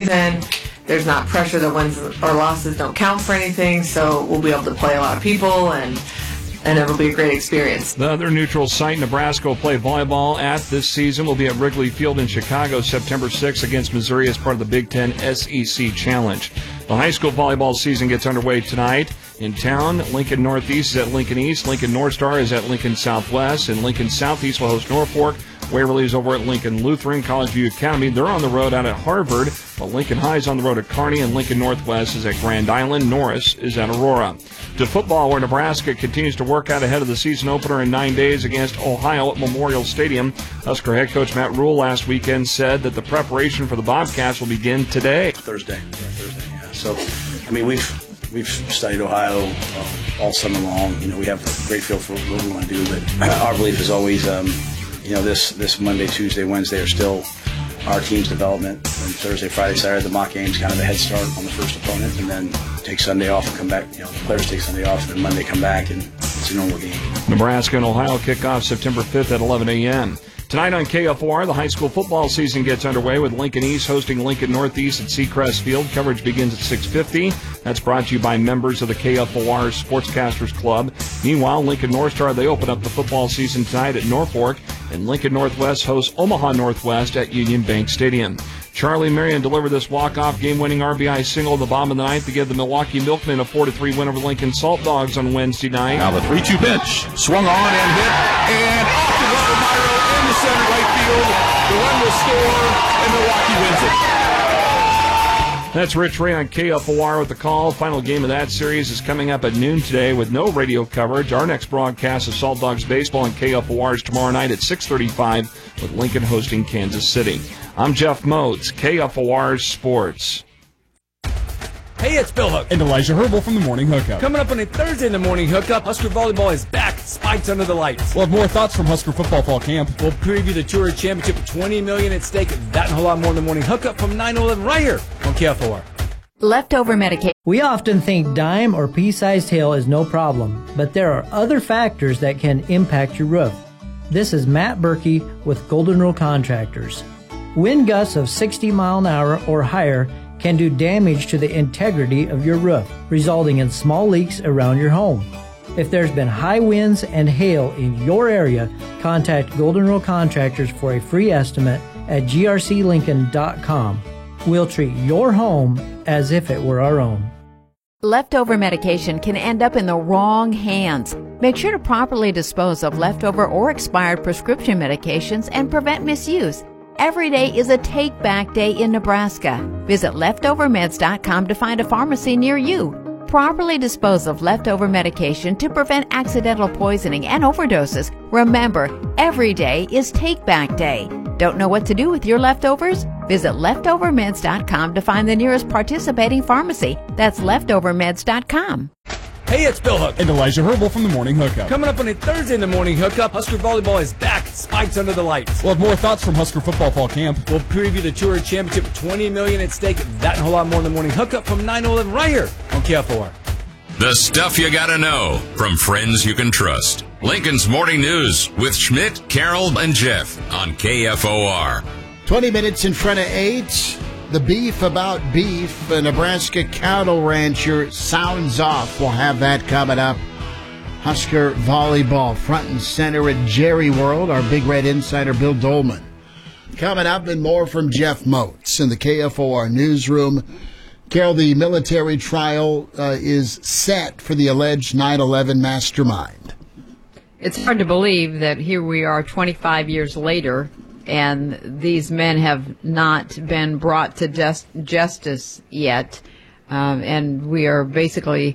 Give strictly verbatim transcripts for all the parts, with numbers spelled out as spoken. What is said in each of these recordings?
season. There's not pressure that wins or losses don't count for anything, so we'll be able to play a lot of people, and and it'll be a great experience. The other neutral site Nebraska will play volleyball at this season will be at Wrigley Field in Chicago September sixth against Missouri as part of the Big Ten S E C Challenge. The high school volleyball season gets underway tonight. In town, Lincoln Northeast is at Lincoln East, Lincoln North Star is at Lincoln Southwest, and Lincoln Southeast will host Norfolk. Waverly is over at Lincoln Lutheran. College View Academy, they're on the road out at Harvard, while Lincoln High is on the road at Kearney, and Lincoln Northwest is at Grand Island. Norris is at Aurora. To football, where Nebraska continues to work out ahead of the season opener in nine days against Ohio at Memorial Stadium. Husker head coach Matt Rule last weekend said that the preparation for the Bobcats will begin today. Thursday. Yeah, Thursday, yeah. So, I mean, we've we've studied Ohio uh, all summer long. You know, we have a great feel for what we want to do, but our belief is always, um, you know, this, this Monday, Tuesday, Wednesday are still our team's development, and Thursday, Friday, Saturday, the mock game's kind of a head start on the first opponent, and then take Sunday off and come back. You know, the players take Sunday off, and then Monday come back, and it's a normal game. Nebraska and Ohio kick off September fifth at eleven a.m. Tonight on K F O R, the high school football season gets underway with Lincoln East hosting Lincoln Northeast at Seacrest Field. Coverage begins at six fifty. That's brought to you by members of the K F O R Sportscasters Club. Meanwhile, Lincoln North Star, they open up the football season tonight at Norfolk, and Lincoln Northwest hosts Omaha Northwest at Union Bank Stadium. Charlie Marion delivered this walk-off game-winning R B I single in the bottom of the ninth to give the Milwaukee Milkmen a four to three win over Lincoln Salt Dogs on Wednesday night. Now the three two pitch, swung on and hit, and off to Rottenmeier in the center right field. The run will score, and Milwaukee wins it. That's Rich Ray on K F O R with the call. Final game of that series is coming up at noon today with no radio coverage. Our next broadcast of Salt Dogs Baseball on K F O R is tomorrow night at six thirty-five with Lincoln hosting Kansas City. I'm Jeff Moats, K F O R Sports. Hey, it's Bill Hook. And Elijah Herbal from the Morning Hookup. Coming up on a Thursday in the Morning Hookup, Husker Volleyball is back. Spikes under the lights. We'll have more thoughts from Husker Football Fall Camp. We'll preview the Tour Championship with twenty million dollars at stake. That and a whole lot more in the Morning Hookup from nine to eleven right here on K F O R. Leftover medication. We often think dime or pea-sized hail is no problem, but there are other factors that can impact your roof. This is Matt Berkey with Golden Rule Contractors. Wind gusts of sixty mile an hour or higher can do damage to the integrity of your roof, resulting in small leaks around your home. If there's been high winds and hail in your area, contact Golden Rule Contractors for a free estimate at g r c lincoln dot com. We'll treat your home as if it were our own. Leftover medication can end up in the wrong hands. Make sure to properly dispose of leftover or expired prescription medications and prevent misuse. Every day is a take-back day in Nebraska. Visit leftover meds dot com to find a pharmacy near you. Properly dispose of leftover medication to prevent accidental poisoning and overdoses. Remember, every day is take-back day. Don't know what to do with your leftovers? Visit leftover meds dot com to find the nearest participating pharmacy. That's leftover meds dot com. Hey, it's Bill Hook. And Elijah Herbal from the Morning Hookup. Coming up on a Thursday in the Morning Hookup, Husker Volleyball is back. Spikes under the lights. We'll have more thoughts from Husker Football Fall Camp. We'll preview the Tour Championship with twenty million dollars at stake. That and a whole lot more in the Morning Hookup from nine to eleven right here on K F O R. The stuff you gotta know from friends you can trust. Lincoln's Morning News with Schmidt, Carroll, and Jeff on K F O R. twenty minutes in front of eight. The beef about beef. A Nebraska cattle rancher sounds off. We'll have that coming up. Husker volleyball front and center at Jerry World. Our Big Red insider, Bill Dolman. Coming up and more from Jeff Moats in the K F O R newsroom. Carol, the military trial uh, is set for the alleged nine eleven mastermind. It's hard to believe that here we are twenty-five years later, and these men have not been brought to just, justice yet. Um, and we are basically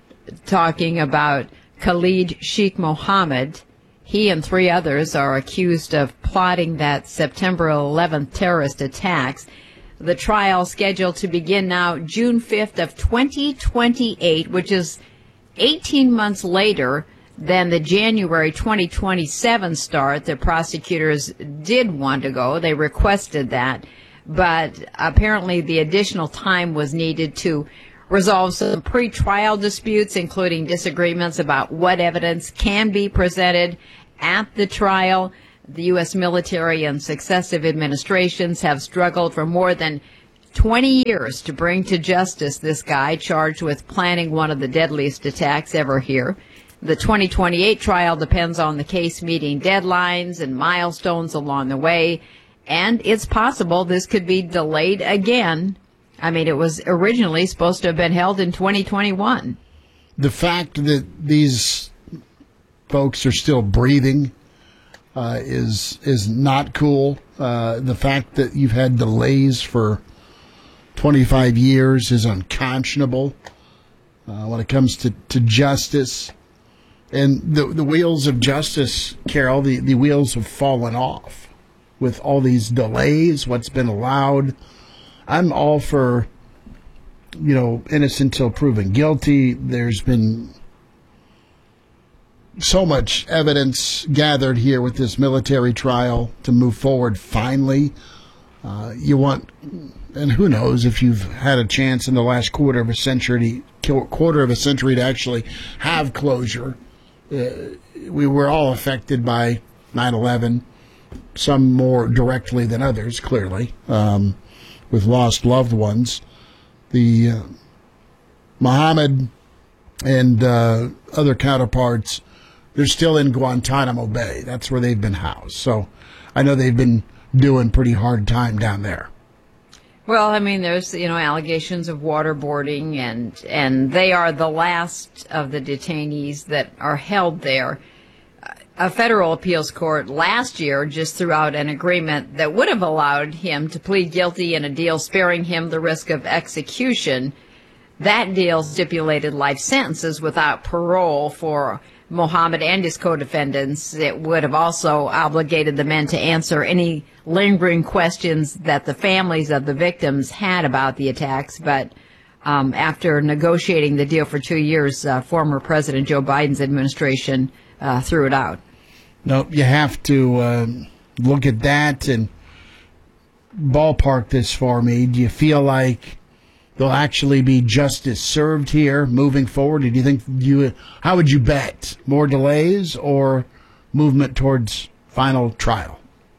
talking about Khalid Sheikh Mohammed. He and three others are accused of plotting that September eleventh terrorist attacks. The trial scheduled to begin now June fifth of twenty twenty-eight, which is eighteen months later than the January twenty twenty-seven start that prosecutors did want to go. They requested that, but apparently the additional time was needed to resolve some pre-trial disputes, including disagreements about what evidence can be presented at the trial. The U S military and successive administrations have struggled for more than twenty years to bring to justice this guy charged with planning one of the deadliest attacks ever here. The twenty twenty-eight trial depends on the case meeting deadlines and milestones along the way, and it's possible this could be delayed again. I mean, it was originally supposed to have been held in twenty twenty-one. The fact that these folks are still breathing uh, is is not cool. Uh, the fact that you've had delays for twenty-five years is unconscionable uh, when it comes to, to justice. And the the wheels of justice, Carol, the, the wheels have fallen off with all these delays, what's been allowed. I'm all for, you know, innocent till proven guilty. There's been so much evidence gathered here with this military trial to move forward finally. Uh, you want, and who knows if you've had a chance in the last quarter of a century, quarter of a century to actually have closure. Uh, we were all affected by nine eleven, some more directly than others, clearly, um, with lost loved ones. The uh, Mohammed and uh, other counterparts, they're still in Guantanamo Bay. That's where they've been housed. So I know they've been doing pretty hard time down there. Well, I mean, there's, you know, allegations of waterboarding, and and they are the last of the detainees that are held there. A federal appeals court last year just threw out an agreement that would have allowed him to plead guilty in a deal sparing him the risk of execution. That deal stipulated life sentences without parole for Mohammed and his co-defendants. It would have also obligated the men to answer any lingering questions that the families of the victims had about the attacks. But um, after negotiating the deal for two years, uh, former President Joe Biden's administration uh, threw it out. No, you have to uh, look at that and ballpark this for me. Do you feel like there'll actually be justice served here moving forward? Do you think you? How would you bet? More delays or movement towards final trial?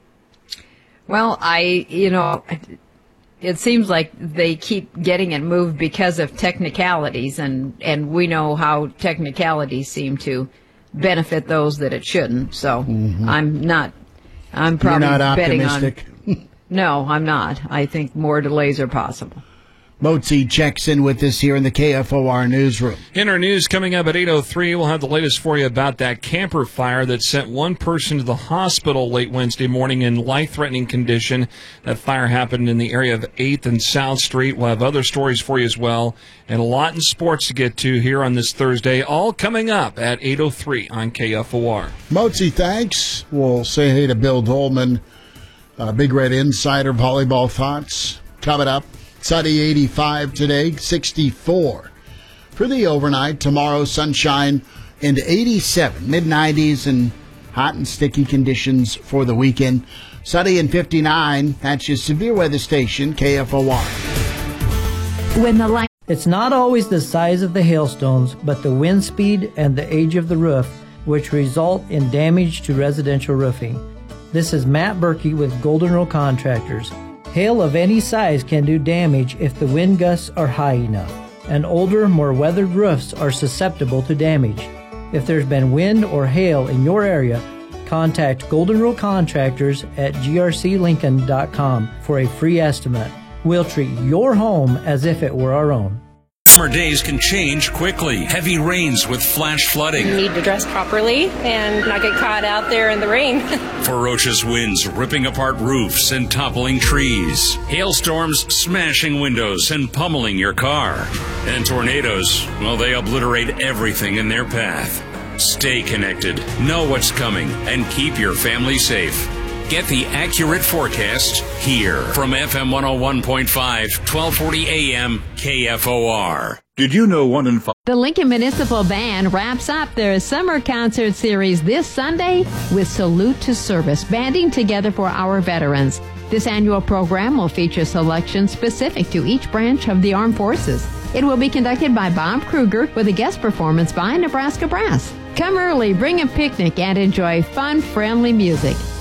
Well, I, you know, it seems like they keep getting it moved because of technicalities, and, and we know how technicalities seem to benefit those that it shouldn't. So mm-hmm. I'm not, I'm probably You're not betting optimistic. on. No, I'm not. I think more delays are possible. Motzi checks in with us here in the K F O R newsroom. In our news coming up at eight oh three, we'll have the latest for you about that camper fire that sent one person to the hospital late Wednesday morning in life-threatening condition. That fire happened in the area of eighth and South Street. We'll have other stories for you as well, and a lot in sports to get to here on this Thursday, all coming up at eight oh three on K F O R. Motzi, thanks. We'll say hey to Bill Dolman, uh, Big Red Insider Volleyball Thoughts coming up. Sunny eighty-five today, sixty-four for the overnight. Tomorrow, sunshine into eighty-seven, mid nineties, and hot and sticky conditions for the weekend. Sunny and fifty-nine. That's your severe weather station, K F O R. When the light- it's not always the size of the hailstones, but the wind speed and the age of the roof, which result in damage to residential roofing. This is Matt Berkey with Golden Rule Contractors. Hail of any size can do damage if the wind gusts are high enough, and older, more weathered roofs are susceptible to damage. If there's been wind or hail in your area, contact Golden Rule Contractors at G R C Lincoln dot com for a free estimate. We'll treat your home as if it were our own. Summer days can change quickly. Heavy rains with flash flooding. You need to dress properly and not get caught out there in the rain. Ferocious winds ripping apart roofs and toppling trees. Hailstorms smashing windows and pummeling your car. And tornadoes, well, they obliterate everything in their path. Stay connected, know what's coming, and keep your family safe. Get the accurate forecast here from F M one oh one point five, twelve forty A M K F O R. Did you know one in five? The Lincoln Municipal Band wraps up their summer concert series this Sunday with Salute to Service, banding together for our veterans. This annual program will feature selections specific to each branch of the armed forces. It will be conducted by Bob Kruger with a guest performance by Nebraska Brass. Come early, bring a picnic, and enjoy fun, friendly music.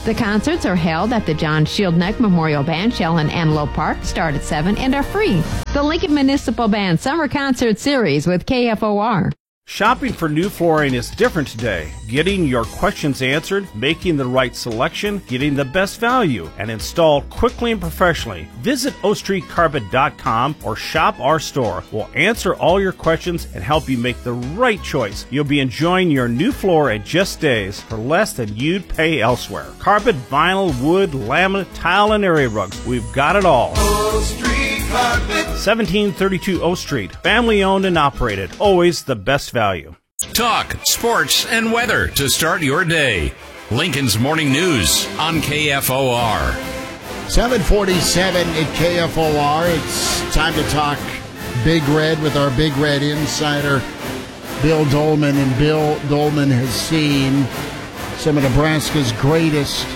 The concerts are held at the John Shieldneck Memorial Bandshell in Antelope Park, start at seven, and are free. The Lincoln Municipal Band Summer Concert Series with K F O R. Shopping for new flooring is different today. Getting your questions answered, making the right selection, getting the best value, and installed quickly and professionally. Visit O Street Carpet dot com or shop our store. We'll answer all your questions and help you make the right choice. You'll be enjoying your new floor at just days for less than you'd pay elsewhere. Carpet, vinyl, wood, laminate, tile, and area rugs. We've got it all. O Street Carpet. seventeen thirty-two O Street. Family owned and operated. Always the best value. Talk, sports, and weather to start your day. Lincoln's Morning News on K F O R. seven forty-seven at K F O R. It's time to talk Big Red with our Big Red insider, Bill Dolman. And Bill Dolman has seen some of Nebraska's greatest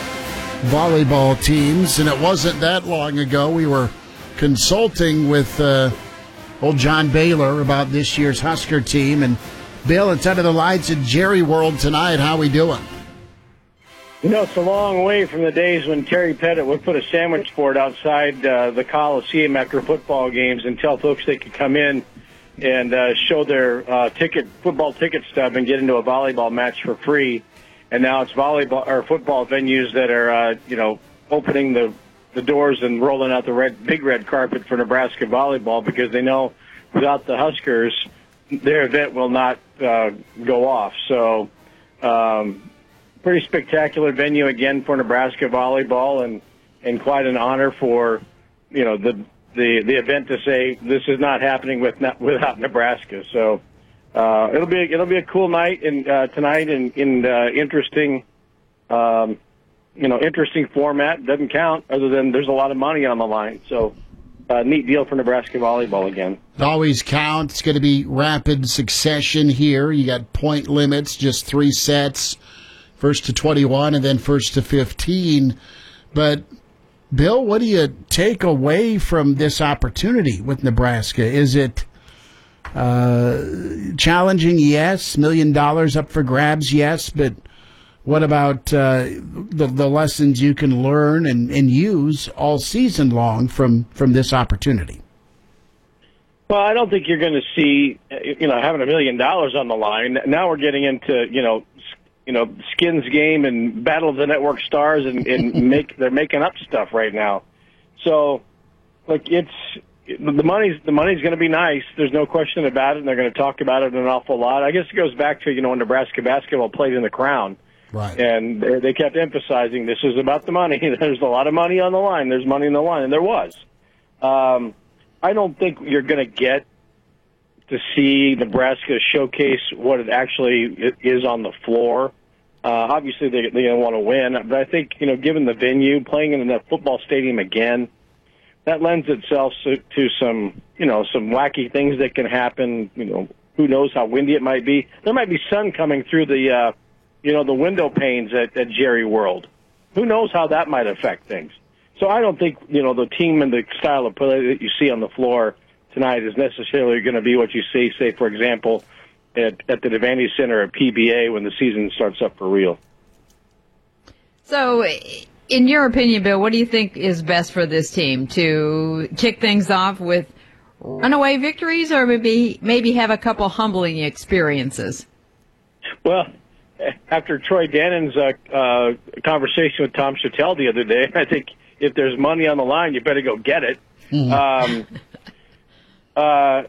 volleyball teams. And it wasn't that long ago we were consulting with uh, old John Baylor about this year's Husker team. And Bill, it's under the lights at Jerry World tonight. How we doing? You know, it's a long way from the days when Terry Pettit would put a sandwich board outside uh, the Coliseum after football games and tell folks they could come in and uh, show their uh, ticket, football ticket stub and get into a volleyball match for free. And now it's volleyball or football venues that are, uh, you know, opening the the doors and rolling out the red, big red carpet for Nebraska volleyball because they know without the Huskers, their event will not uh, go off. So, um, pretty spectacular venue again for Nebraska volleyball, and, and quite an honor for, you know, the the the event to say this is not happening with not, without Nebraska. So, uh, it'll be it'll be a cool night and uh, tonight and in uh, interesting. Um, You know, interesting format. Doesn't count other than there's a lot of money on the line. So, uh, neat deal for Nebraska volleyball again. It always counts. It's going to be rapid succession here. You got point limits, just three sets, first to twenty-one and then first to fifteen. But, Bill, what do you take away from this opportunity with Nebraska? Is it uh, challenging? Yes. Million dollars up for grabs? Yes. But what about uh, the, the lessons you can learn and, and use all season long from, from this opportunity? Well, I don't think you're going to see, you know, having a million dollars on the line. Now we're getting into, you know, you know, Skins game and Battle of the Network Stars, and, and make they're making up stuff right now. So, like, it's the money's the money's going to be nice. There's no question about it, and they're going to talk about it an awful lot. I guess it goes back to, you know, when Nebraska basketball played in the Crown. Right. And they, they kept emphasizing this is about the money. There's a lot of money on the line. There's money on the line, and there was. Um, I don't think you're going to get to see Nebraska showcase what it actually is on the floor. Uh, obviously, they, they're going to want to win, but I think, you know, given the venue, playing in that football stadium again, that lends itself to, to some, you know, some wacky things that can happen. You know, who knows how windy it might be. There might be sun coming through the, uh, you know, the window panes at, at Jerry World. Who knows how that might affect things. So I don't think, you know, the team and the style of play that you see on the floor tonight is necessarily going to be what you see, say, for example, at, at the Devaney Center at P B A when the season starts up for real. So, in your opinion, Bill, what do you think is best for this team? To kick things off with runaway victories, or maybe maybe have a couple humbling experiences? Well, after Troy Dannon's uh, uh, conversation with Tom Chattel the other day, I think if there's money on the line, you better go get it. Mm-hmm. Um, uh,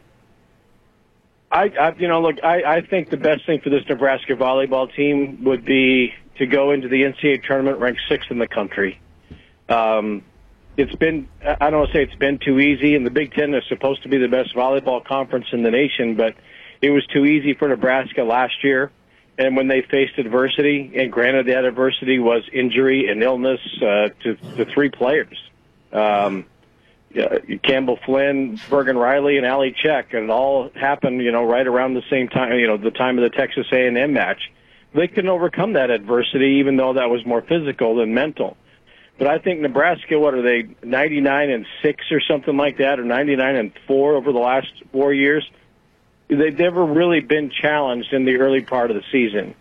I, I, you know, look, I, I think the best thing for this Nebraska volleyball team would be to go into the N C double A tournament ranked sixth in the country. Um, it's been, I don't want to say it's been too easy, and the Big Ten is supposed to be the best volleyball conference in the nation, but it was too easy for Nebraska last year. And when they faced adversity, and granted that adversity was injury and illness uh, to the three players, um, uh, Campbell Flynn, Bergen Riley, and Ali Check, and it all happened, you know, right around the same time, you know, the time of the Texas A and M match. They couldn't overcome that adversity, even though that was more physical than mental. But I think Nebraska, what are they, ninety-nine and six or something like that, or ninety-nine and four over the last four years? They've never really been challenged in the early part of the season.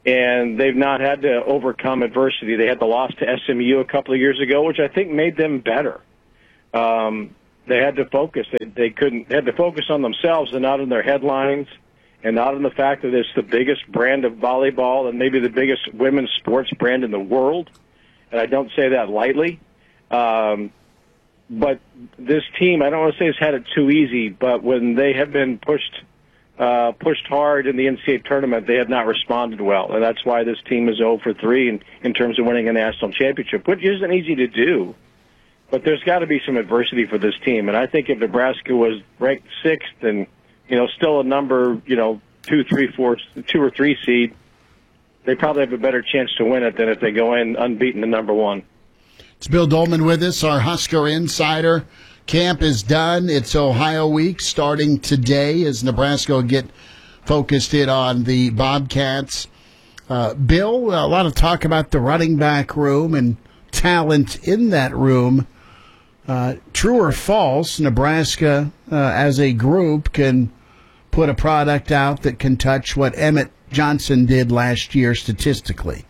and they've not had to overcome adversity. They had the loss to S M U a couple of years ago, which I think made them better. Um, they had to focus. They, they couldn't. They had to focus on themselves and not on their headlines, and not on the fact that it's the biggest brand of volleyball and maybe the biggest women's sports brand in the world. And I don't say that lightly. Um, but this team, I don't want to say it's had it too easy, but when they have been pushed uh, pushed hard in the N C double A tournament, they have not responded well. And that's why this team is zero for three in, in terms of winning a national championship, which isn't easy to do. But there's got to be some adversity for this team. And I think if Nebraska was ranked sixth and, you know, still a number, you know, two, three, four, two or three seed, they probably have a better chance to win it than if they go in unbeaten to number one. It's Bill Dolman with us, our Husker insider. Camp is done. It's Ohio week starting today as Nebraska will get focused in on the Bobcats. Uh, Bill, a lot of talk about the running back room and talent in that room. Uh, true or false, Nebraska uh, as a group can put a product out that can touch what Emmett Johnson did last year statistically?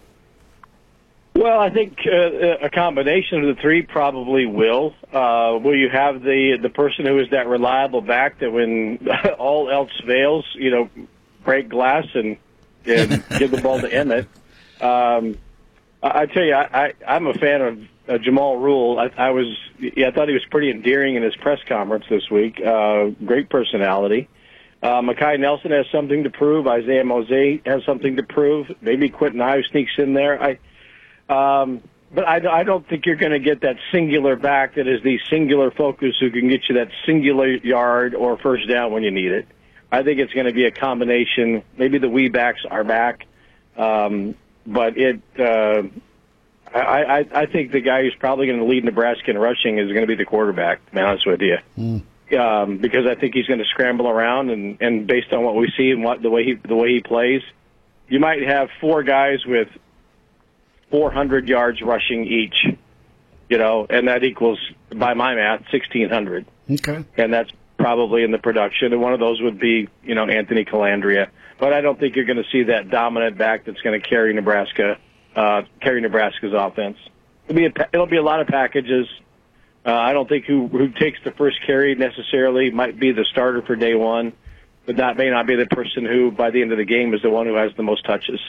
Well, I think uh, a combination of the three probably will. Uh, will you have the the person who is that reliable back that when all else fails, you know, break glass and, and give the ball to Emmett? Um, I, I tell you, I, I, I'm a fan of uh, Jamal Rule. I, I was, yeah, I thought he was pretty endearing in his press conference this week. Uh, great personality. Uh, Mekhi Nelson has something to prove. Isaiah Mose has something to prove. Maybe Quentin Ives sneaks in there. I. Um, but I, I don't think you're going to get that singular back that is the singular focus who can get you that singular yard or first down when you need it. I think it's going to be a combination. Maybe the wee backs are back, um, but it. Uh, I, I, I think the guy who's probably going to lead Nebraska in rushing is going to be the quarterback. To be honest with you, mm. um, because I think he's going to scramble around, and, and based on what we see and what the way he the way he plays, you might have four guys with four hundred yards rushing each, you know, and that equals, by my math, sixteen hundred. Okay. And that's probably in the production, and one of those would be, you know, Anthony Calandria. But I don't think you're going to see that dominant back that's going to carry Nebraska, uh, carry Nebraska's offense. It'll be a, it'll be a lot of packages. Uh, I don't think who who takes the first carry necessarily might be the starter for day one, but that may not be the person who, by the end of the game, is the one who has the most touches.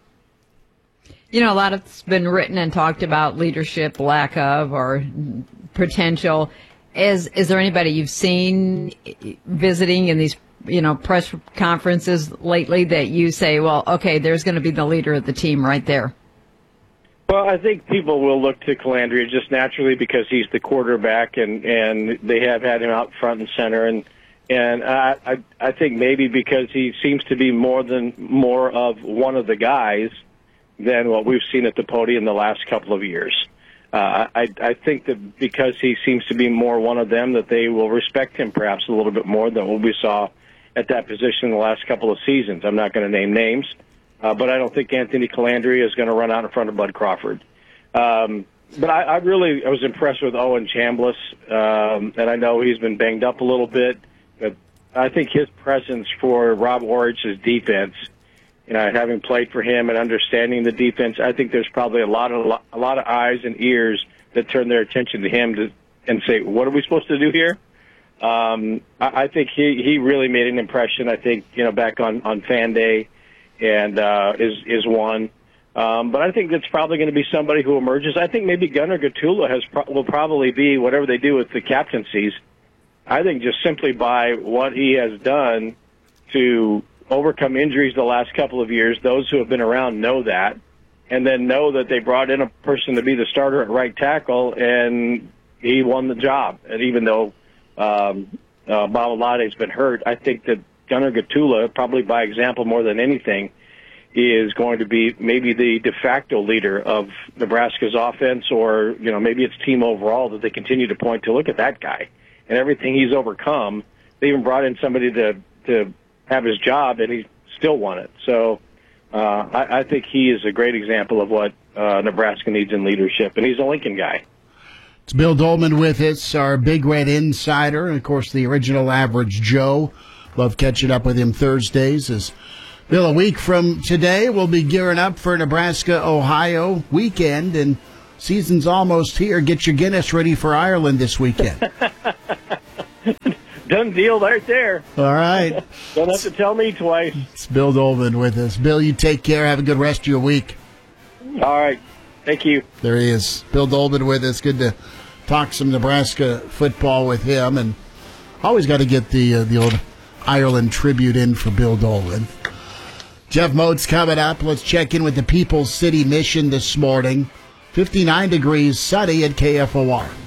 You know, a lot has been written and talked about leadership, lack of, or potential. Is is there anybody you've seen visiting in these, you know, press conferences lately that you say, well, okay, there's going to be the leader of the team right there? Well, I think people will look to Calandria just naturally because he's the quarterback, and, and they have had him out front and center, and and I, I I think maybe because he seems to be more than more of one of the guys than what we've seen at the podium the last couple of years. Uh, I, I think that because he seems to be more one of them, that they will respect him perhaps a little bit more than what we saw at that position in the last couple of seasons. I'm not going to name names, uh, but I don't think Anthony Calandria is going to run out in front of Bud Crawford. Um, but I, I really I was impressed with Owen Chambliss, um, and I know he's been banged up a little bit, but I think his presence for Rob Orich's defense, you know, having played for him and understanding the defense, I think there's probably a lot of a lot of eyes and ears that turn their attention to him to and say, "What are we supposed to do here?" Um, I, I think he, he really made an impression. I think you know back on, on Fan Day, and uh, is is one. Um, but I think that's probably going to be somebody who emerges. I think maybe Gunnar Gatula has pro- will probably be whatever they do with the captaincies. I think just simply by what he has done to overcome injuries the last couple of years. Those who have been around know that, and then know that they brought in a person to be the starter at right tackle, and he won the job. And even though um, uh, Babalade's been hurt, I think that Gunnar Gatula, probably by example more than anything, is going to be maybe the de facto leader of Nebraska's offense, or you know maybe it's team overall that they continue to point to. Look at that guy and everything he's overcome. They even brought in somebody to to have his job, and he still won it. So uh, I, I think he is a great example of what uh, Nebraska needs in leadership, and he's a Lincoln guy. It's Bill Dolman with us, our Big Red Insider, and, of course, the original Average Joe. Love catching up with him Thursdays as Bill, a week from today, we'll be gearing up for Nebraska-Ohio weekend, and season's almost here. Get your Guinness ready for Ireland this weekend. Done deal right there. All right. Don't have to tell me twice. It's Bill Dolman with us. Bill, you take care. Have a good rest of your week. All right. Thank you. There he is. Bill Dolman with us. Good to talk some Nebraska football with him. And always got to get the uh, the old Ireland tribute in for Bill Dolman. Jeff Moats coming up. Let's check in with the People's City Mission this morning. fifty-nine degrees, sunny at K F O R.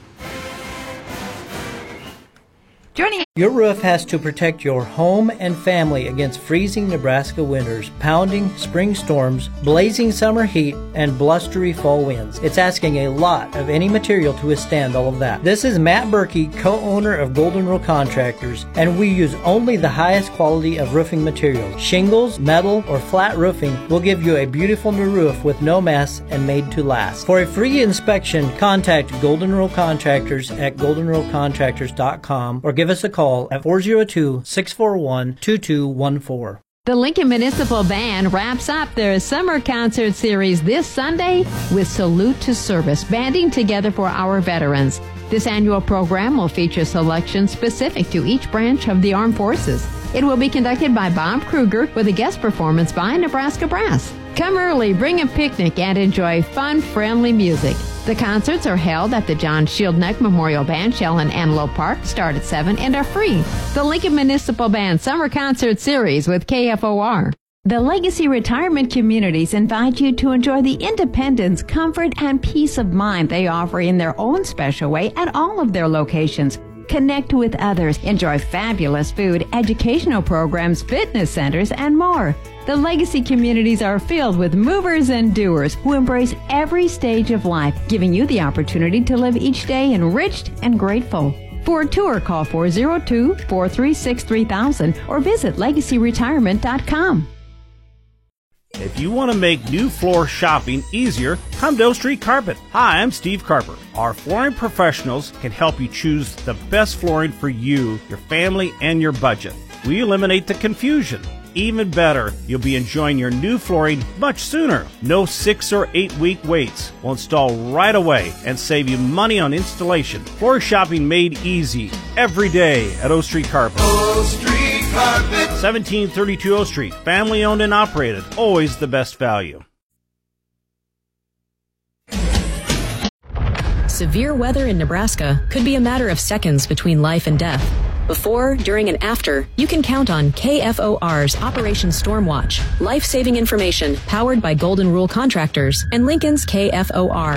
Joining your roof has to protect your home and family against freezing Nebraska winters, pounding spring storms, blazing summer heat, and blustery fall winds. It's asking a lot of any material to withstand all of that. This is Matt Berkey, co-owner of Golden Rule Contractors, and we use only the highest quality of roofing materials. Shingles, metal, or flat roofing will give you a beautiful new roof with no mess and made to last. For a free inspection, contact Golden Rule Contractors at golden rule contractors dot com or give us a call at four oh two, six four one, two two one four. The Lincoln Municipal Band wraps up their summer concert series this Sunday with Salute to Service, banding together for our veterans. This annual program will feature selections specific to each branch of the armed forces. It will be conducted by Bob Kruger with a guest performance by Nebraska Brass. Come early, bring a picnic, and enjoy fun, friendly music. The concerts are held at the John Shieldneck Memorial Bandshell in Antelope Park, start at seven, and are free. The Lincoln Municipal Band Summer Concert Series with K F O R. The Legacy Retirement Communities invite you to enjoy the independence, comfort, and peace of mind they offer in their own special way at all of their locations. Connect with others, enjoy fabulous food, educational programs, fitness centers, and more. The Legacy communities are filled with movers and doers who embrace every stage of life, giving you the opportunity to live each day enriched and grateful. For a tour, call four oh two, four three six, three thousand or visit legacy retirement dot com. If you want to make new floor shopping easier, come to O Street Carpet. Hi, I'm Steve Carper. Our flooring professionals can help you choose the best flooring for you, your family, and your budget. We eliminate the confusion. Even better, you'll be enjoying your new flooring much sooner. No six or eight week waits. We'll install right away and save you money on installation. Floor shopping made easy every day at O Street Carpet. O Street Carpet. seventeen thirty-two O Street. Family owned and operated. Always the best value. Severe weather in Nebraska could be a matter of seconds between life and death. Before, during, and after, you can count on K F O R's Operation Stormwatch, life-saving information powered by Golden Rule Contractors and Lincoln's K F O R.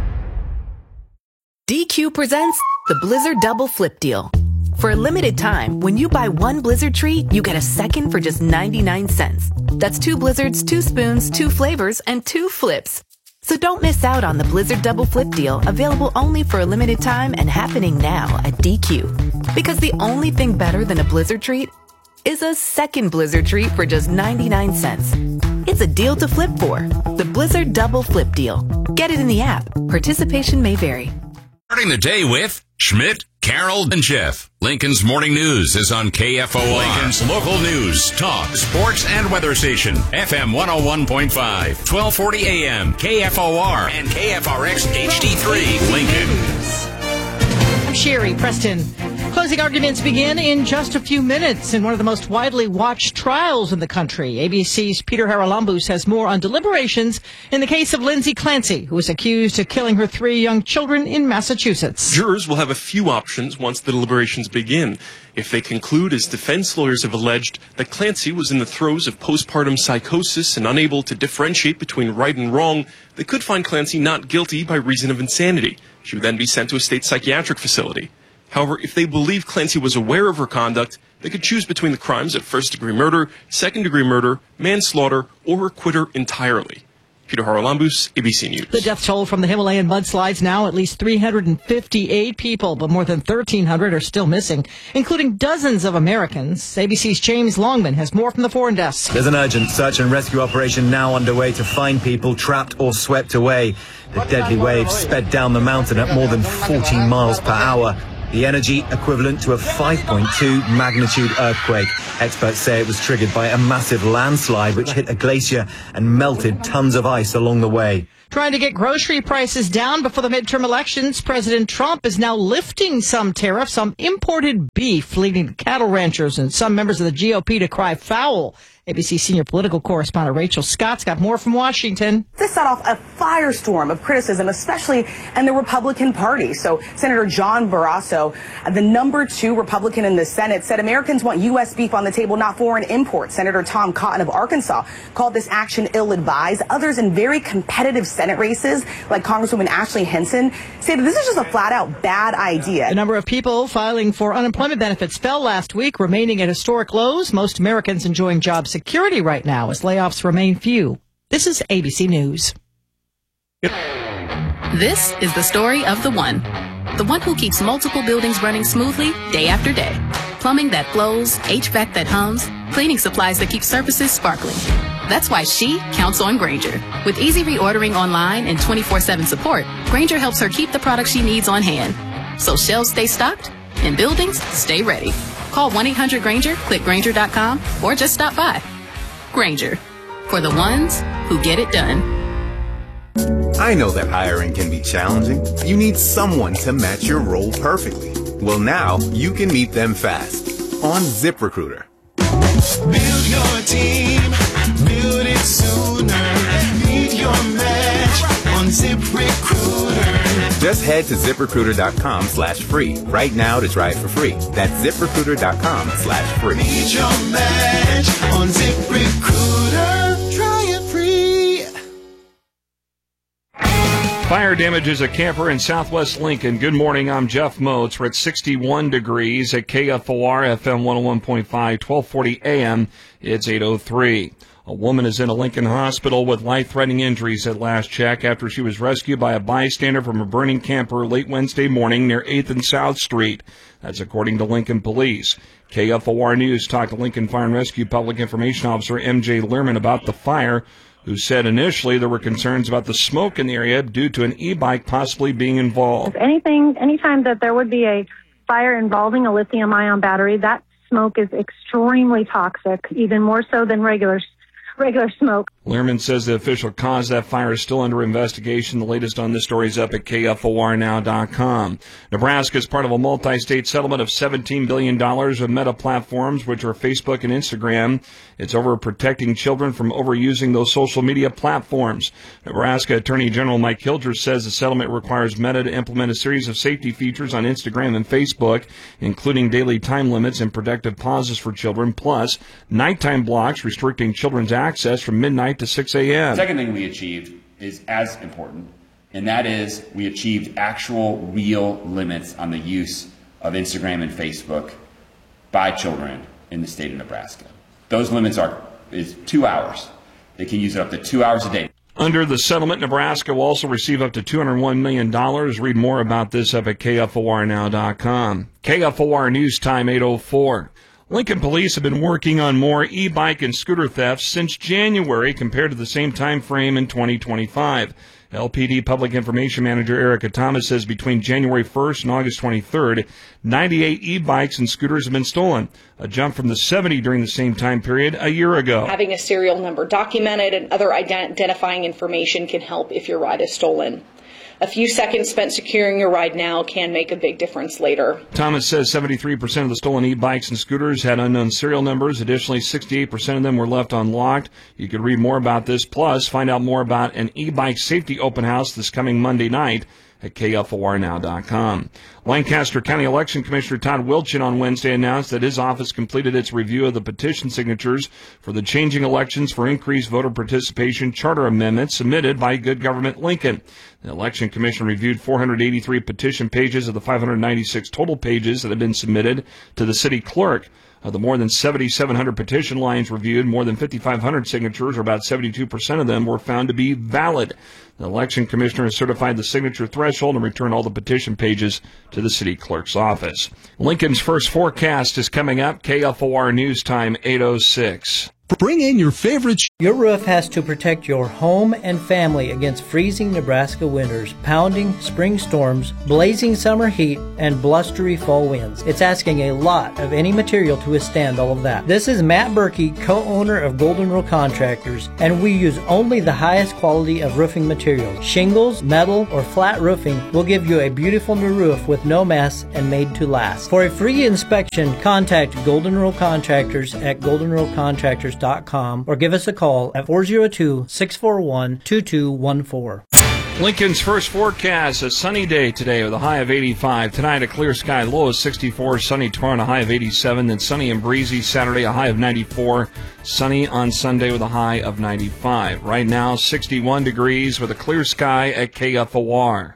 D Q presents the Blizzard Double Flip Deal. For a limited time, when you buy one Blizzard treat, you get a second for just ninety-nine cents. That's two Blizzards, two spoons, two flavors, and two flips. So don't miss out on the Blizzard Double Flip Deal, available only for a limited time and happening now at D Q. Because the only thing better than a Blizzard treat is a second Blizzard treat for just ninety-nine cents. It's a deal to flip for. The Blizzard Double Flip Deal. Get it in the app. Participation may vary. Starting the day with Schmidt, Carroll, and Jeff. Lincoln's Morning News is on K F O R. Lincoln's local news, talk, sports, and weather station. F M one oh one point five, twelve forty A M, K F O R, and K F R X H D three, Lincoln. I'm Sherry Preston. Closing arguments begin in just a few minutes in one of the most widely watched trials in the country. A B C's Peter Haralambous has more on deliberations in the case of Lindsay Clancy, who was accused of killing her three young children in Massachusetts. Jurors will have a few options once the deliberations begin. If they conclude, as defense lawyers have alleged, that Clancy was in the throes of postpartum psychosis and unable to differentiate between right and wrong, they could find Clancy not guilty by reason of insanity. She would then be sent to a state psychiatric facility. However, if they believe Clancy was aware of her conduct, they could choose between the crimes of first-degree murder, second-degree murder, manslaughter, or acquit her entirely. Peter Haralambous, A B C News. The death toll from the Himalayan mudslides now at least three hundred fifty-eight people, but more than thirteen hundred are still missing, including dozens of Americans. A B C's James Longman has more from the foreign desk. There's an urgent search and rescue operation now underway to find people trapped or swept away. The deadly waves sped down the mountain at more than fourteen miles per hour. the energy equivalent to a five point two magnitude earthquake. Experts say it was triggered by a massive landslide which hit a glacier and melted tons of ice along the way. Trying to get grocery prices down before the midterm elections, President Trump is now lifting some tariffs on imported beef, leading cattle ranchers and some members of the G O P to cry foul. A B C senior political correspondent Rachel Scott's got more from Washington. This set off a firestorm of criticism, especially in the Republican Party. So Senator John Barrasso, the number two Republican in the Senate, said Americans want U S beef on the table, not foreign imports. Senator Tom Cotton of Arkansas called this action ill-advised. Others in very competitive Senate races, like Congresswoman Ashley Henson, say that this is just a flat-out bad idea. The number of people filing for unemployment benefits fell last week, remaining at historic lows. Most Americans enjoying job security right now as layoffs remain few. This is A B C News. This is the story of the one. The one who keeps multiple buildings running smoothly day after day. Plumbing that flows, H V A C that hums, cleaning supplies that keep surfaces sparkling. That's why she counts on Grainger. With easy reordering online and twenty-four seven support, Grainger helps her keep the products she needs on hand. So shelves stay stocked and buildings stay ready. Call one eight hundred Grainger, click Grainger dot com, or just stop by. Grainger, for the ones who get it done. I know that hiring can be challenging. You need someone to match your role perfectly. Well, now you can meet them fast on ZipRecruiter. Build your team, build it sooner. Meet your match on ZipRecruiter. Just head to ZipRecruiter.com slash free right now to try it for free. That's ZipRecruiter.com slash free. Meet your match on ZipRecruiter. Try it free. Fire damages a camper in southwest Lincoln. Good morning, I'm Jeff Moats. We're at sixty-one degrees at K F O R F M one oh one point five, twelve forty A M. It's eight oh three. A woman is in a Lincoln hospital with life-threatening injuries at last check after she was rescued by a bystander from a burning camper late Wednesday morning near eighth and South Street. That's according to Lincoln Police. K F O R News talked to Lincoln Fire and Rescue Public Information Officer M J Lehrman about the fire, who said initially there were concerns about the smoke in the area due to an e-bike possibly being involved. If anything, anytime that there would be a fire involving a lithium-ion battery, that smoke is extremely toxic, even more so than regular regular smoke. Lehrman says the official cause of that fire is still under investigation. The latest on this story is up at K F O R now dot com. Nebraska is part of a multi-state settlement of seventeen billion dollars with Meta Platforms, which are Facebook and Instagram. It's over protecting children from overusing those social media platforms. Nebraska Attorney General Mike Hilger says the settlement requires Meta to implement a series of safety features on Instagram and Facebook, including daily time limits and protective pauses for children, plus nighttime blocks restricting children's access from midnight to six a m. The second thing we achieved is as important, and that is we achieved actual real limits on the use of Instagram and Facebook by children in the state of Nebraska. Those limits are is two hours. They can use it up to two hours a day. Under the settlement, Nebraska will also receive up to two hundred one million dollars. Read more about this up at K F O R now dot com. K F O R News Time eight oh four. Lincoln police have been working on more e-bike and scooter thefts since January compared to the same time frame in twenty twenty-five. L P D Public Information Manager Erica Thomas says between January first and August twenty-third, ninety-eight e-bikes and scooters have been stolen, a jump from the seventy during the same time period a year ago. Having a serial number documented and other identifying information can help if your ride is stolen. A few seconds spent securing your ride now can make a big difference later. Thomas says seventy-three percent of the stolen e-bikes and scooters had unknown serial numbers. Additionally, sixty-eight percent of them were left unlocked. You can read more about this, plus find out more about an e-bike safety open house this coming Monday night at K F O R now dot com. Lancaster County Election Commissioner Todd Wilchin on Wednesday announced that his office completed its review of the petition signatures for the Changing Elections for Increased Voter Participation Charter Amendment submitted by Good Government Lincoln. The Election Commission reviewed four hundred eighty-three petition pages of the five hundred ninety-six total pages that have been submitted to the city clerk. Of the more than seventy-seven hundred petition lines reviewed, more than fifty-five hundred signatures, or about seventy-two percent of them, were found to be valid. The election commissioner has certified the signature threshold and returned all the petition pages to the city clerk's office. Lincoln's first forecast is coming up. K F O R News Time eight oh six. Bring in your favorite. Sh- your roof has to protect your home and family against freezing Nebraska winters, pounding spring storms, blazing summer heat, and blustery fall winds. It's asking a lot of any material to withstand all of that. This is Matt Berkey, co-owner of Golden Rule Contractors, and we use only the highest quality of roofing materials. Shingles, metal, or flat roofing will give you a beautiful new roof with no mess and made to last. For a free inspection, contact Golden Rule Contractors at golden rule contractors dot com or give us a call at four oh two, six four one, two two one four. Lincoln's first forecast, a sunny day today with a high of eighty-five. Tonight, a clear sky, low of sixty-four. Sunny tomorrow, and a high of eighty-seven. Then sunny and breezy Saturday, a high of ninety-four. Sunny on Sunday with a high of ninety-five. Right now, sixty-one degrees with a clear sky at K F O R.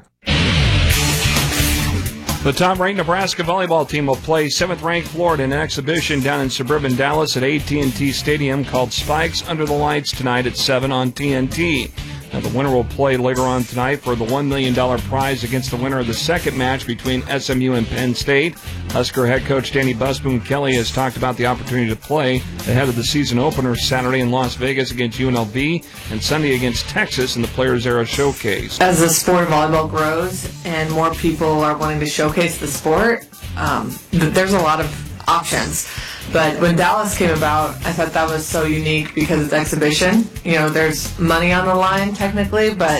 The top-ranked Nebraska volleyball team will play seventh-ranked Florida in an exhibition down in suburban Dallas at A T and T Stadium called Spikes Under the Lights tonight at seven on T N T. Now, the winner will play later on tonight for the one million dollars prize against the winner of the second match between S M U and Penn State. Husker head coach Danny Busboom Kelly has talked about the opportunity to play ahead of the season opener Saturday in Las Vegas against U N L V and Sunday against Texas in the Players Era Showcase. As the sport of volleyball grows and more people are wanting to showcase the sport, um, th- there's a lot of options. But when Dallas came about, I thought that was so unique because it's exhibition. You know, there's money on the line technically, but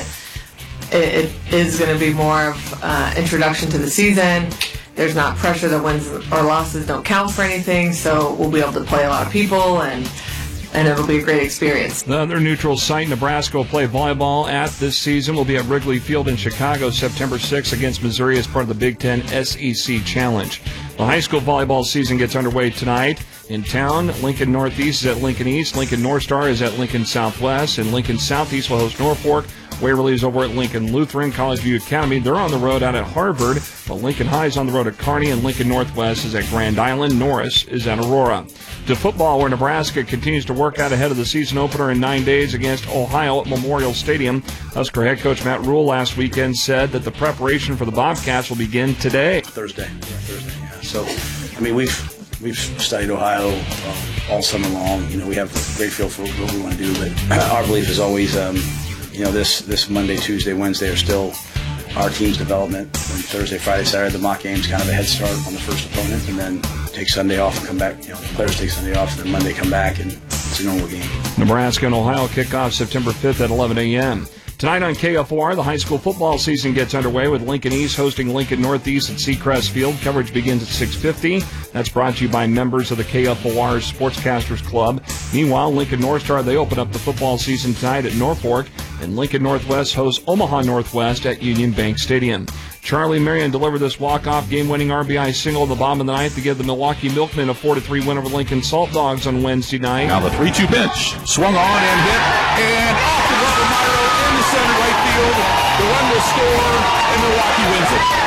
it, it is going to be more of uh, introduction to the season. There's not pressure that wins or losses don't count for anything, so we'll be able to play a lot of people, and and it'll be a great experience. The other neutral site Nebraska will play volleyball at this season will be at Wrigley Field in Chicago September sixth against Missouri as part of the Big Ten S E C Challenge. The high school volleyball season gets underway tonight. In town, Lincoln Northeast is at Lincoln East, Lincoln North Star is at Lincoln Southwest, and Lincoln Southeast will host Norfolk. Waverly is over at Lincoln Lutheran, College View Academy. They're on the road out at Harvard, while Lincoln High is on the road at Kearney, and Lincoln Northwest is at Grand Island. Norris is at Aurora. To football, where Nebraska continues to work out ahead of the season opener in nine days against Ohio at Memorial Stadium. Husker head coach Matt Rule last weekend said that the preparation for the Bobcats will begin today. Thursday. Yeah, Thursday, yeah. So, I mean, we've we've studied Ohio um, all summer long. You know, we have a great feel for what we want to do, but our belief is always, um, you know, this, this Monday, Tuesday, Wednesday are still our team's development. And Thursday, Friday, Saturday, the mock game's kind of a head start on the first opponent, and then take Sunday off and come back. You know, the players take Sunday off, and then Monday come back, and it's a normal game. Nebraska and Ohio kick off September fifth at eleven a.m. Tonight on K F O R, the high school football season gets underway with Lincoln East hosting Lincoln Northeast at Seacrest Field. Coverage begins at six fifty. That's brought to you by members of the K F O R Sportscasters Club. Meanwhile, Lincoln North Star, they open up the football season tonight at Norfolk, and Lincoln Northwest hosts Omaha Northwest at Union Bank Stadium. Charlie Marion delivered this walk-off game-winning R B I single in the bottom of the ninth to give the Milwaukee Milkmen a four to three win over Lincoln Salt Dogs on Wednesday night. Now the three two pitch, swung on and hit, and off to Rubber Myro in the center right field. The run will score, and Milwaukee wins it.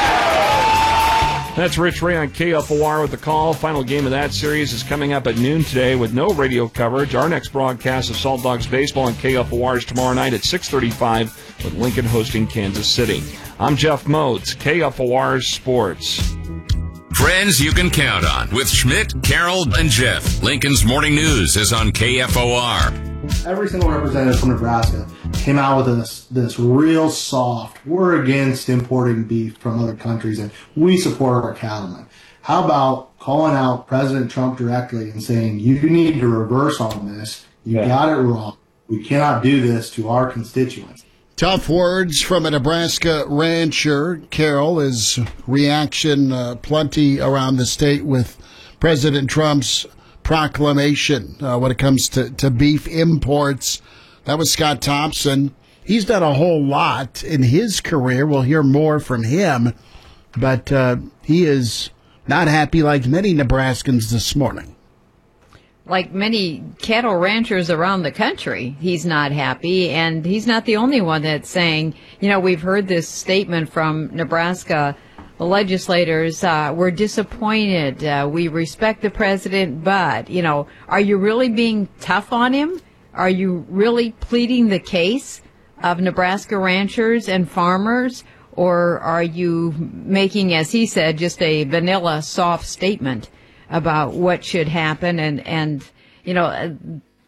That's Rich Ray on K F O R with the call. Final game of that series is coming up at noon today with no radio coverage. Our next broadcast of Salt Dogs Baseball on K F O R is tomorrow night at six thirty-five with Lincoln hosting Kansas City. I'm Jeff Modes, K F O R Sports. Friends you can count on with Schmidt, Carroll, and Jeff. Lincoln's Morning News is on K F O R. Every single representative from Nebraska came out with this this real soft, we're against importing beef from other countries and we support our cattlemen. How about calling out President Trump directly and saying, you need to reverse on this, you yeah. got it wrong, we cannot do this to our constituents. Tough words from a Nebraska rancher. Carroll, is reaction uh, plenty around the state with President Trump's proclamation uh, when it comes to, to beef imports. That was Scott Thompson. He's done a whole lot in his career. We'll hear more from him, but uh, he is not happy like many Nebraskans this morning. Like many cattle ranchers around the country, he's not happy, and he's not the only one that's saying, you know, we've heard this statement from Nebraska legislators, uh, we're disappointed, uh, we respect the president, but, you know, are you really being tough on him? Are you really pleading the case of Nebraska ranchers and farmers, or are you making, as he said, just a vanilla soft statement about what should happen? And, and you know,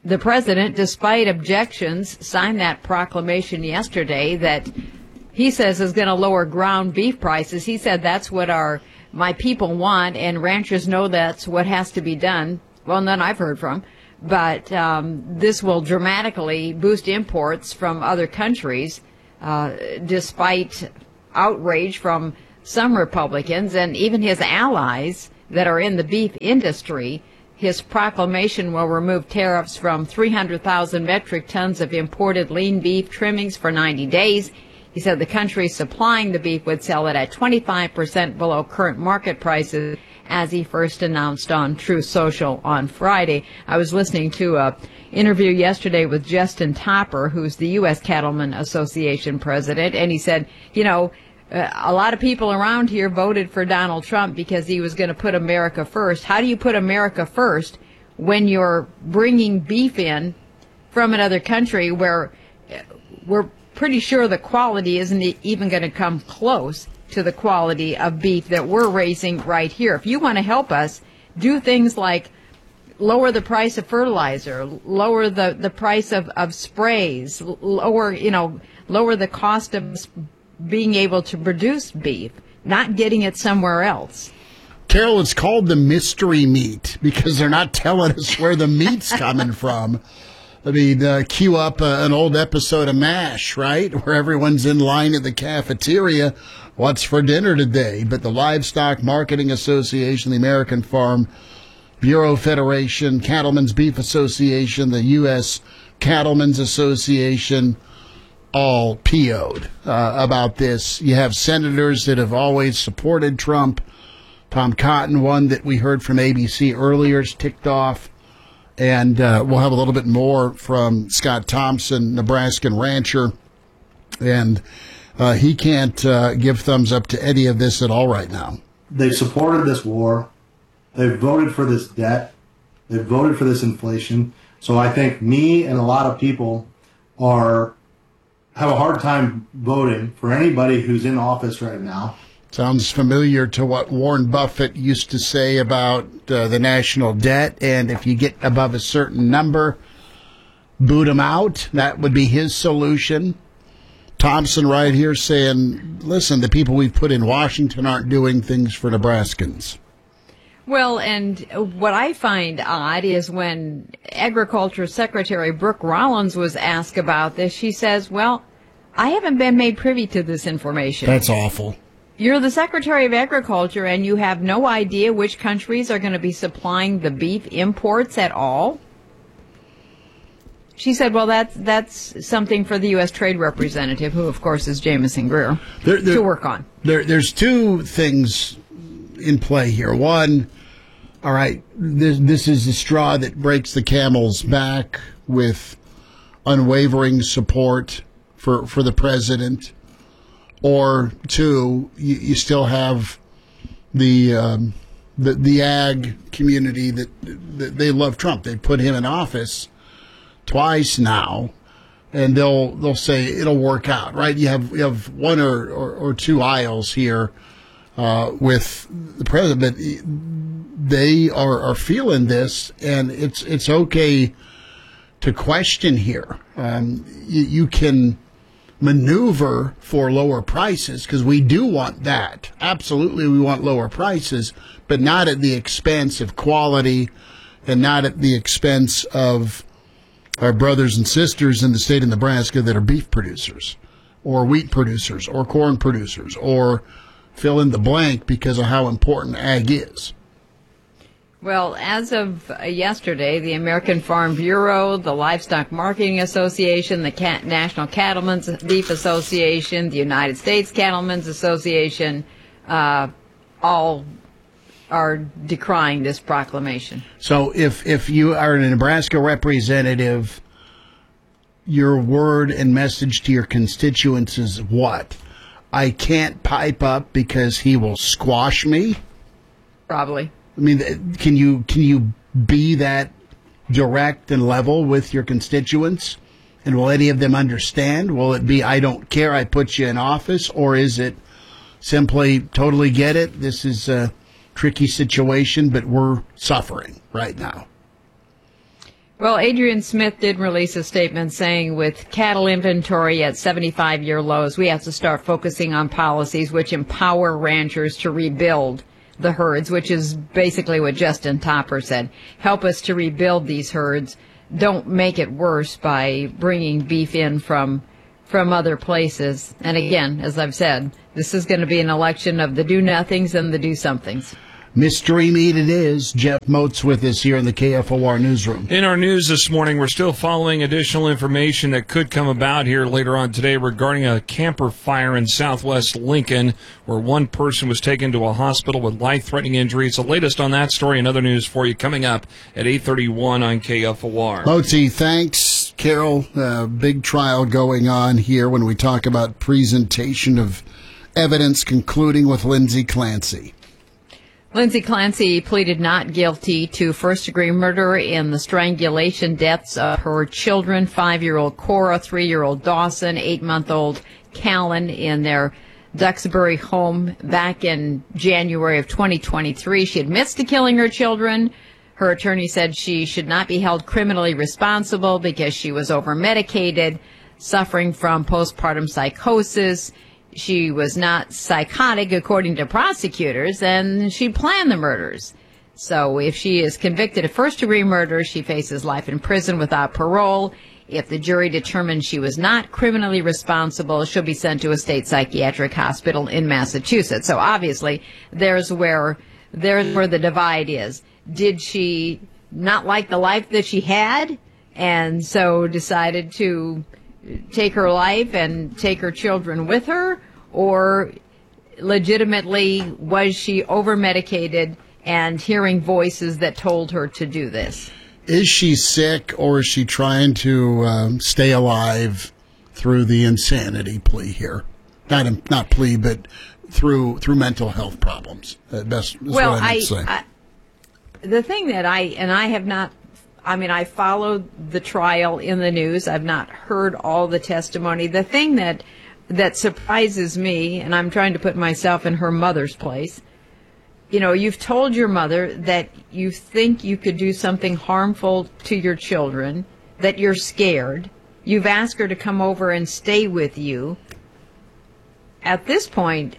the president, despite objections, signed that proclamation yesterday that he says is going to lower ground beef prices. He said that's what our my people want, and ranchers know that's what has to be done. Well, none I've heard from. But um, this will dramatically boost imports from other countries, uh, despite outrage from some Republicans and even his allies that are in the beef industry. His proclamation will remove tariffs from three hundred thousand metric tons of imported lean beef trimmings for ninety days. He said the country supplying the beef would sell it at twenty-five percent below current market prices, as he first announced on Truth Social on Friday. I was listening to a interview yesterday with Justin Topper, who's the U S Cattlemen Association president, and he said, you know, uh, a lot of people around here voted for Donald Trump because he was going to put America first. How do you put America first when you're bringing beef in from another country where we're pretty sure the quality isn't even going to come close to the quality of beef that we're raising right here? If you want to help us, do things like lower the price of fertilizer, lower the, the price of, of sprays, lower, you know, lower the cost of being able to produce beef, not getting it somewhere else. Carol, it's called the mystery meat because they're not telling us where the meat's coming from. I mean, uh, cue up uh, an old episode of MASH, right, where everyone's in line at the cafeteria. What's for dinner today? But the Livestock Marketing Association, the American Farm Bureau Federation, Cattlemen's Beef Association, the U S Cattlemen's Association, all P O'd uh, about this. You have senators that have always supported Trump. Tom Cotton, one that we heard from A B C earlier, is ticked off. And uh, we'll have a little bit more from Scott Thompson, Nebraskan rancher. And uh, he can't uh, give thumbs up to any of this at all right now. They've supported this war. They've voted for this debt. They've voted for this inflation. So I think me and a lot of people are have a hard time voting for anybody who's in office right now. Sounds familiar to what Warren Buffett used to say about uh, the national debt, and if you get above a certain number, boot them out. That would be his solution. Thompson right here saying, listen, the people we've put in Washington aren't doing things for Nebraskans. Well, and what I find odd is when Agriculture Secretary Brooke Rollins was asked about this, she says, well, I haven't been made privy to this information. That's awful. You're the Secretary of Agriculture, and you have no idea which countries are going to be supplying the beef imports at all? She said, well, that's, that's something for the U S Trade Representative, who, of course, is Jamison Greer, there, there, to work on. There, there's two things in play here. One, all right, this, this is the straw that breaks the camel's back with unwavering support for, for the president. Or two, you, you still have the, um, the the ag community that, that they love Trump. They put him in office twice now, and they'll they'll say it'll work out, right? You have you have one or, or, or two aisles here uh, with the president. They are, are feeling this, and it's it's okay to question here. Um, you, you can maneuver for lower prices because we do want that. Absolutely, we want lower prices, but not at the expense of quality and not at the expense of our brothers and sisters in the state of Nebraska that are beef producers or wheat producers or corn producers or fill in the blank because of how important ag is. Well, as of yesterday, the American Farm Bureau, the Livestock Marketing Association, the Cat- National Cattlemen's Beef Association, the United States Cattlemen's Association, uh, all are decrying this proclamation. So if, if you are a Nebraska representative, your word and message to your constituents is what? I can't pipe up because he will squash me? Probably. I mean, can you can you be that direct and level with your constituents? And will any of them understand? Will it be, I don't care, I put you in office? Or is it simply, totally get it, this is a tricky situation, but we're suffering right now? Well, Adrian Smith did release a statement saying with cattle inventory at seventy-five-year lows, we have to start focusing on policies which empower ranchers to rebuild the herds, which is basically what Justin Topper said. Help us to rebuild these herds. Don't make it worse by bringing beef in from from other places. And again, as I've said, this is going to be an election of the do-nothings and the do-somethings. Mystery meat it is. Jeff Moats with us here in the K F O R newsroom. In our news this morning, we're still following additional information that could come about here later on today regarding a camper fire in southwest Lincoln where one person was taken to a hospital with life-threatening injuries. The latest on that story and other news for you coming up at eight thirty-one on K F O R. Moatsy, thanks. Carol, uh, big trial going on here when we talk about presentation of evidence concluding with Lindsay Clancy. Lindsay Clancy pleaded not guilty to first-degree murder in the strangulation deaths of her children, five-year-old Cora, three-year-old Dawson, eight-month-old Callan, in their Duxbury home back in January of twenty twenty-three. She admits to killing her children. Her attorney said she should not be held criminally responsible because she was over-medicated, suffering from postpartum psychosis. She was not psychotic, according to prosecutors, and she planned the murders. So if she is convicted of first-degree murder, she faces life in prison without parole. If the jury determines she was not criminally responsible, she'll be sent to a state psychiatric hospital in Massachusetts. So obviously, there's where there's where the divide is. Did she not like the life that she had, and so decided to take her life and take her children with her? Or legitimately was she over-medicated and hearing voices that told her to do this? Is she sick, or is she trying to um, stay alive through the insanity plea here? Not not plea, but through through mental health problems. At best, is well, what I, I, say. I the thing that I and I have not. I mean, I followed the trial in the news. I've not heard all the testimony. The thing that that surprises me, and I'm trying to put myself in her mother's place, you know, you've told your mother that you think you could do something harmful to your children, that you're scared. You've asked her to come over and stay with you. At this point,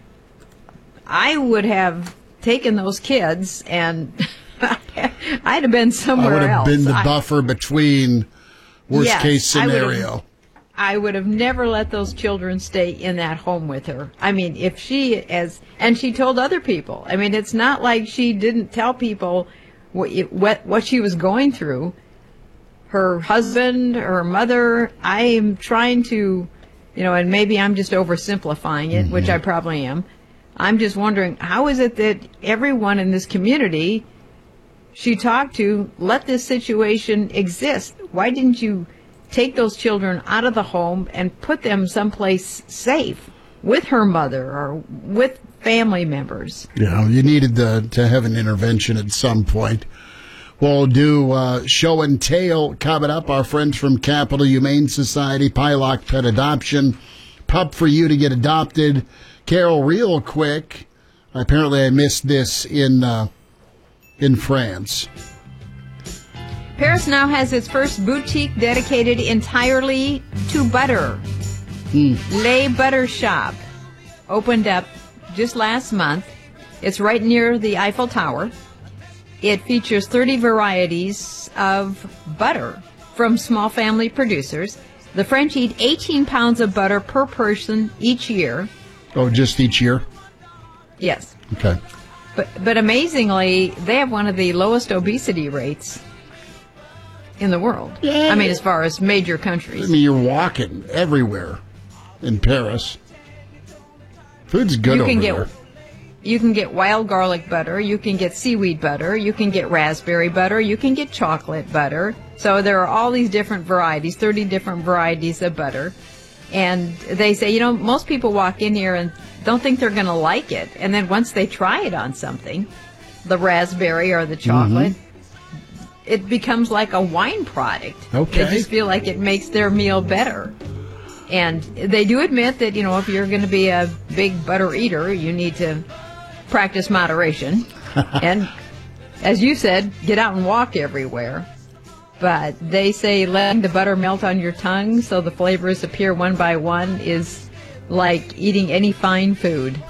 I would have taken those kids and I'd have been somewhere else. I would have else. been the I, buffer between worst yes, case scenario. I would have never let those children stay in that home with her. I mean, if she, as, and she told other people. I mean, it's not like she didn't tell people what, what, what she was going through. Her husband, her mother, I am trying to, you know, and maybe I'm just oversimplifying it, mm-hmm. which I probably am. I'm just wondering, how is it that everyone in this community she talked to let this situation exist? Why didn't you take those children out of the home and put them someplace safe with her mother or with family members? You know, you needed the, to have an intervention at some point. We'll do uh, show and tell coming up. Our friends from Capital Humane Society, Pylock Pet Adoption, pup for you to get adopted. Carol, real quick, apparently I missed this in uh, in France. Paris now has its first boutique dedicated entirely to butter. Mm. Le Butter Shop opened up just last month. It's right near the Eiffel Tower. It features thirty varieties of butter from small family producers. The French eat eighteen pounds of butter per person each year. Oh, just each year? Yes. Okay. But but amazingly, they have one of the lowest obesity rates in the world. Yeah. I mean, as far as major countries. I mean, you're walking everywhere in Paris. Food's good you over can get, there. You can get wild garlic butter. You can get seaweed butter. You can get raspberry butter. You can get chocolate butter. So there are all these different varieties, thirty different varieties of butter. And they say, you know, most people walk in here and don't think they're going to like it. And then once they try it on something, the raspberry or the chocolate, mm-hmm. it becomes like a wine product. Okay. They just feel like it makes their meal better. And they do admit that, you know, if you're going to be a big butter eater, you need to practice moderation. And as you said, get out and walk everywhere. but they say letting the butter melt on your tongue so the flavors appear one by one is like eating any fine food.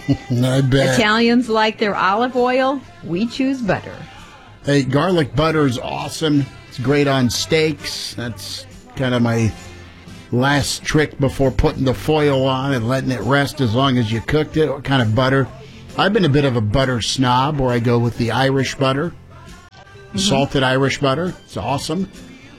I bet. Italians like their olive oil. We choose butter. Hey, garlic butter is awesome. It's great on steaks. That's kind of my last trick before putting the foil on and letting it rest as long as you cooked it. What kind of butter? I've been a bit of a butter snob where I go with the Irish butter. Mm-hmm. Salted Irish butter. It's awesome.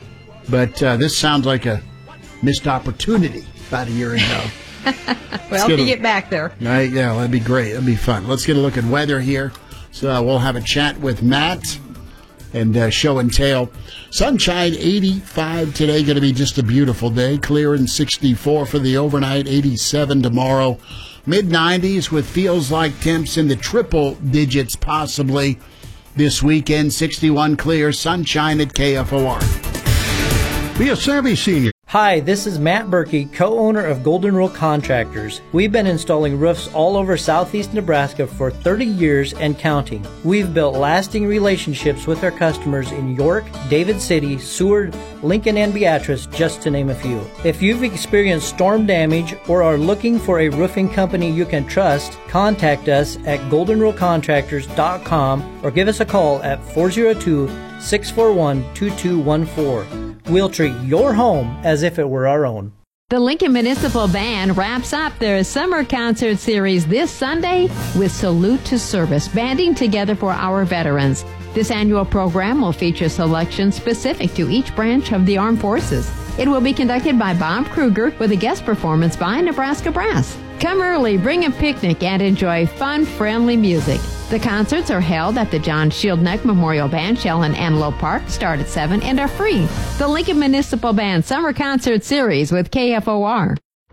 But uh, this sounds like a missed opportunity about a year ago. Well, if you get back there. Right, yeah, that'd be great. That'd be fun. Let's get a look at weather here. So uh, we'll have a chat with Matt and uh, show and tell. Sunshine, eighty-five today. Going to be just a beautiful day. Clear and sixty-four for the overnight. eighty-seven tomorrow. mid nineties with feels like temps in the triple digits possibly this weekend. sixty-one clear. Sunshine at K F O R. Be a savvy senior. Hi, this is Matt Berkey, co-owner of Golden Rule Contractors. We've been installing roofs all over southeast Nebraska for thirty years and counting. We've built lasting relationships with our customers in York, David City, Seward, Lincoln, and Beatrice, just to name a few. If you've experienced storm damage or are looking for a roofing company you can trust, contact us at golden rule contractors dot com or give us a call at four oh two, six four one, two two one four. We'll treat your home as if it were our own. The Lincoln Municipal Band wraps up their summer concert series this Sunday with Salute to Service, banding together for our veterans. This annual program will feature selections specific to each branch of the armed forces. It will be conducted by Bob Kruger with a guest performance by Nebraska Brass. Come early, bring a picnic, and enjoy fun, friendly music. The concerts are held at the John Shieldneck Memorial Bandshell in Antelope Park, start at seven, and are free. The Lincoln Municipal Band Summer Concert Series with K F O R.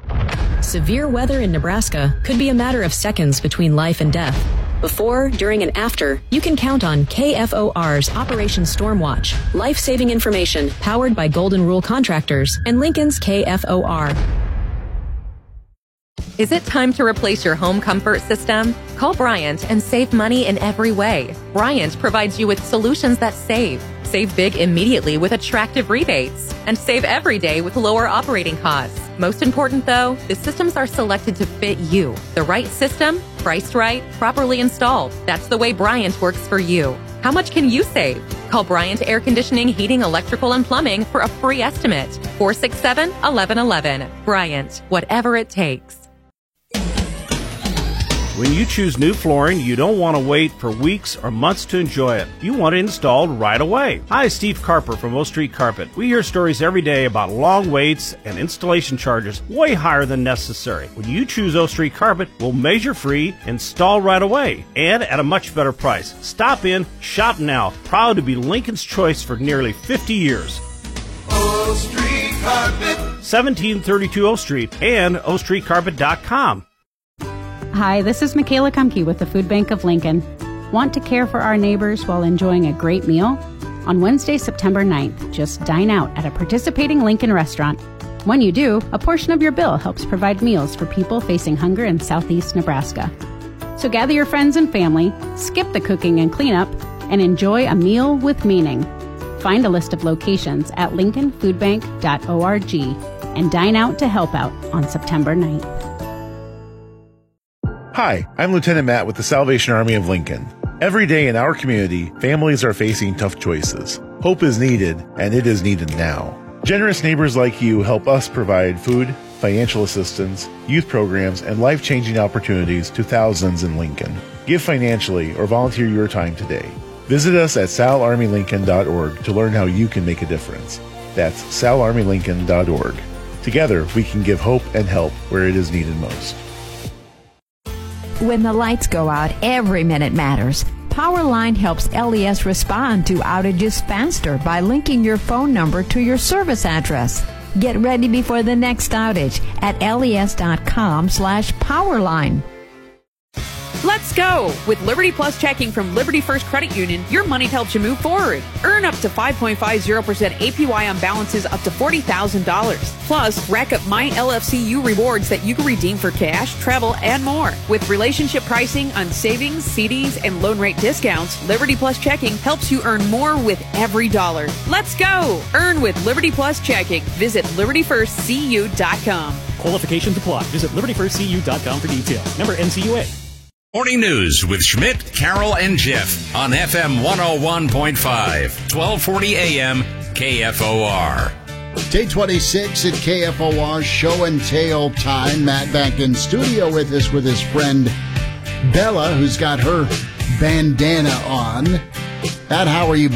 Severe weather in Nebraska could be a matter of seconds between life and death. Before, during, and after, you can count on K F O R's Operation Stormwatch, life-saving information powered by Golden Rule Contractors and Lincoln's K F O R. Is it time to replace your home comfort system? Call Bryant and save money in every way. Bryant provides you with solutions that save. Save big immediately with attractive rebates. And save every day with lower operating costs. Most important though, the systems are selected to fit you. The right system, priced right, properly installed. That's the way Bryant works for you. How much can you save? Call Bryant Air Conditioning, Heating, Electrical, and Plumbing for a free estimate. four six seven, one one one one. Bryant, whatever it takes. When you choose new flooring, you don't want to wait for weeks or months to enjoy it. You want it installed right away. Hi, Steve Carper from O Street Carpet. We hear stories every day about long waits and installation charges way higher than necessary. When you choose O Street Carpet, we'll measure free, install right away, and at a much better price. Stop in, shop now. Proud to be Lincoln's choice for nearly fifty years. O Street Carpet. seventeen thirty-two O Street and o street carpet dot com. Hi, this is Michaela Kumke with the Food Bank of Lincoln. Want to care for our neighbors while enjoying a great meal? On Wednesday, September ninth, just dine out at a participating Lincoln restaurant. When you do, a portion of your bill helps provide meals for people facing hunger in southeast Nebraska. So gather your friends and family, skip the cooking and cleanup, and enjoy a meal with meaning. Find a list of locations at lincoln food bank dot org and dine out to help out on September ninth. Hi, I'm Lieutenant Matt with the Salvation Army of Lincoln. Every day in our community, families are facing tough choices. Hope is needed, and it is needed now. Generous neighbors like you help us provide food, financial assistance, youth programs, and life-changing opportunities to thousands in Lincoln. Give financially or volunteer your time today. Visit us at sal army lincoln dot org to learn how you can make a difference. That's sal army lincoln dot org. Together, we can give hope and help where it is needed most. When the lights go out, every minute matters. Powerline helps L E S respond to outages faster by linking your phone number to your service address. Get ready before the next outage at les dot com slash powerline. Let's go! With Liberty Plus checking from Liberty First Credit Union, your money helps you move forward. Earn up to five point five zero percent A P Y on balances up to forty thousand dollars. Plus, rack up My L F C U rewards that you can redeem for cash, travel, and more. With relationship pricing on savings, C Ds, and loan rate discounts, Liberty Plus checking helps you earn more with every dollar. Let's go! Earn with Liberty Plus checking. Visit liberty first c u dot com. Qualifications apply. Visit liberty first c u dot com for details. Member N C U A. Morning News with Schmidt, Carroll, and Jeff on F M one oh one point five, twelve forty A M, K F O R. Day twenty-six at K F O R, show and tell time. Matt back in studio with us with his friend Bella, who's got her bandana on. Matt, how are you?